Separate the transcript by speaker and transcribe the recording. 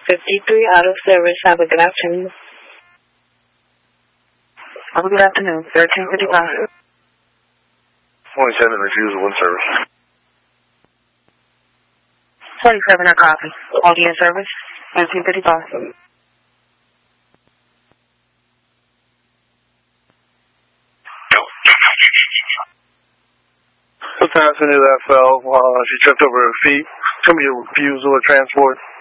Speaker 1: 53 out of service. Have a good afternoon.
Speaker 2: Have a good afternoon. 1355.
Speaker 3: 27 refusal in service.
Speaker 2: 27 a copy. Already in service. 1355.
Speaker 3: Passenger that fell, she tripped over her feet. It's going to be a refusal of transport.